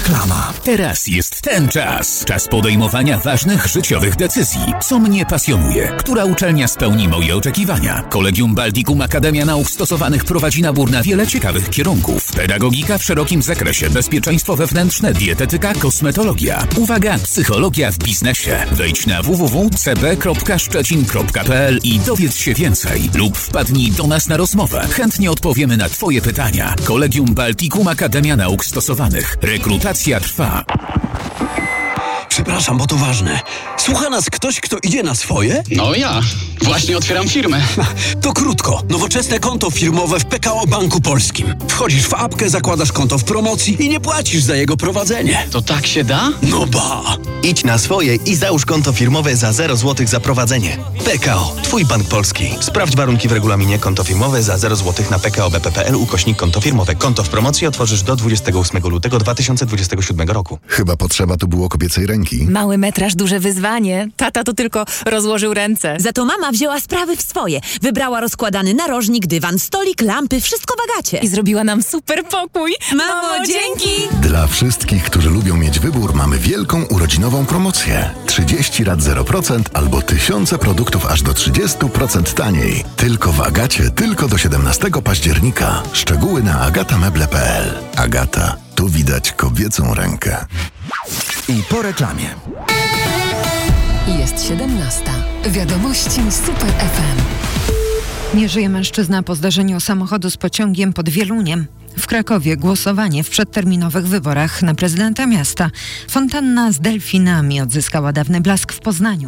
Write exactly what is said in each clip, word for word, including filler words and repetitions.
Reklama. Teraz jest ten czas. Czas podejmowania ważnych życiowych decyzji. Co mnie pasjonuje? Która uczelnia spełni moje oczekiwania? Kolegium Baltikum Akademia Nauk Stosowanych prowadzi nabór na wiele ciekawych kierunków. Pedagogika w szerokim zakresie, bezpieczeństwo wewnętrzne, dietetyka, kosmetologia. Uwaga, psychologia w biznesie. Wejdź na w w w kropka c b kropka szczecin kropka p l i dowiedz się więcej. Lub wpadnij do nas na rozmowę. Chętnie odpowiemy na Twoje pytania. Kolegium Baltikum Akademia Nauk Stosowanych. Rekrutacja trwa. Przepraszam, bo to ważne. Słucha nas ktoś, kto idzie na swoje? No ja. Właśnie otwieram firmę. To krótko. Nowoczesne konto firmowe w P K O Banku Polskim. Wchodzisz w apkę, zakładasz konto w promocji i nie płacisz za jego prowadzenie. To tak się da? No ba! Idź na swoje i załóż konto firmowe za zero złotych za prowadzenie. P K O. Twój bank polski. Sprawdź warunki w regulaminie. Konto firmowe za zero złotych na p k o b p kropka p l ukośnik konto firmowe. Konto w promocji otworzysz do dwudziestego ósmego lutego dwa tysiące dwudziestego siódmego roku. Chyba potrzeba tu było kobiecej ręki. Mały metraż, duże wyzwanie. Tata to tylko rozłożył ręce. Za to mama wzięła sprawy w swoje. Wybrała rozkładany narożnik, dywan, stolik, lampy, wszystko w Agacie. I zrobiła nam super pokój. Mamo, dzięki! Dla wszystkich, którzy lubią mieć wybór, mamy wielką urodzinową promocję. trzydzieści rat zero procent albo tysiące produktów aż do trzydzieści procent taniej. Tylko w Agacie, tylko do siedemnastego października. Szczegóły na agatameble kropka p l. Agata. Tu widać kobiecą rękę. I po reklamie. Jest siedemnasta. Wiadomości Super F M. Nie żyje mężczyzna po zdarzeniu samochodu z pociągiem pod Wieluniem. W Krakowie głosowanie w przedterminowych wyborach na prezydenta miasta. Fontanna z delfinami odzyskała dawny blask w Poznaniu.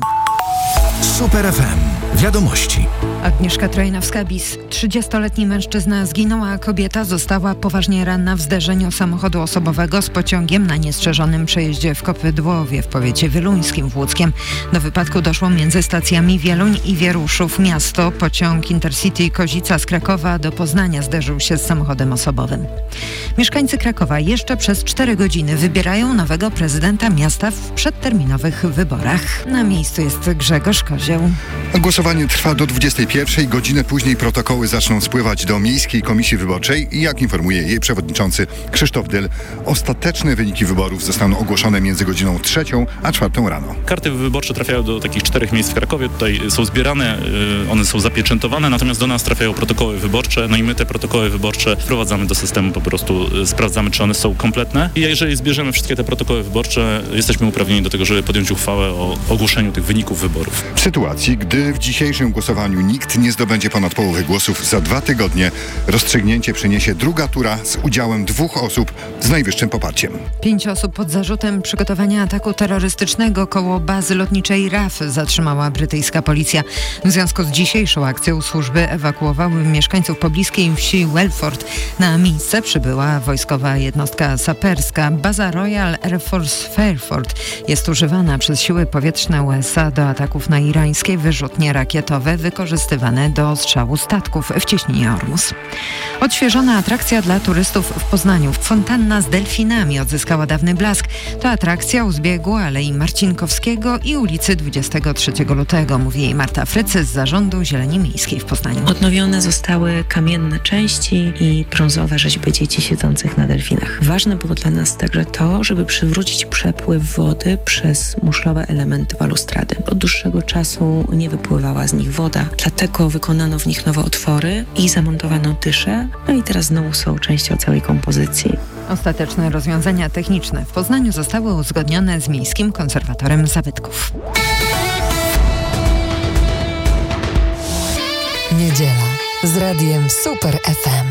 Super F M. Wiadomości. Agnieszka Trojnowska-Bis. trzydziestoletni mężczyzna zginął, a kobieta została poważnie ranna w zderzeniu samochodu osobowego z pociągiem na niestrzeżonym przejeździe w Kopydłowie w powiecie wieluńskim w Łódzkiem. Do wypadku doszło między stacjami Wieluń i Wieruszów. Miasto, pociąg Intercity Kozica z Krakowa do Poznania zderzył się z samochodem osobowym. Mieszkańcy Krakowa jeszcze przez cztery godziny wybierają nowego prezydenta miasta w przedterminowych wyborach. Na miejscu jest Grzegorz Kozioł. Głosowanie trwa do dwudziestej pierwszej. Godzinę później protokoły zaczną spływać do Miejskiej Komisji Wyborczej i jak informuje jej przewodniczący Krzysztof Dyl, ostateczne wyniki wyborów zostaną ogłoszone między godziną trzecią a czwartą rano. Karty wyborcze trafiają do takich czterech miejsc w Krakowie. Tutaj są zbierane, one są zapieczętowane, natomiast do nas trafiają protokoły wyborcze. No i my te protokoły wyborcze wprowadzamy do systemu, po prostu sprawdzamy, czy one są kompletne. I jeżeli zbierzemy wszystkie te protokoły wyborcze, jesteśmy uprawnieni do tego, żeby podjąć uchwałę o ogłoszeniu tych wyników wyborów. W sytuacji, gdy w dzisiejszym głosowaniu nikt nie zdobędzie ponad połowy głosów, za dwa tygodnie rozstrzygnięcie przyniesie druga tura z udziałem dwóch osób z najwyższym poparciem. Pięć osób pod zarzutem przygotowania ataku terrorystycznego koło bazy lotniczej R A F zatrzymała brytyjska policja. W związku z dzisiejszą akcją służby ewakuowały mieszkańców pobliskiej wsi Welford. Na miejsce przybyła wojskowa jednostka saperska. Baza Royal Air Force Fairford jest używana przez siły powietrzne U S A do ataków na irańskie wyrzutnie rakietowe wykorzystywane do ostrzału statków w cieśninie Ormus. Odświeżona atrakcja dla turystów w Poznaniu. Fontanna z delfinami odzyskała dawny blask. To atrakcja u zbiegu Alei Marcinkowskiego i ulicy dwudziestego trzeciego lutego, mówi jej Marta Frycy z Zarządu Zieleni Miejskiej w Poznaniu. Odnowione zostały kamienne części i brązowe rzeźby dzieci siedzących na delfinach. Ważne było dla nas także to, żeby przywrócić przepływ wody przez muszlowe elementy balustrady. Od dłuższego czasu nie wypływała z nich woda, dlatego wykonano w nich nowe otwory i zamontowano dysze, no i teraz znowu są częścią całej kompozycji. Ostateczne rozwiązania techniczne w Poznaniu zostały uzgodnione z Miejskim Konserwatorem Zabytków. Niedziela z radiem Super F M.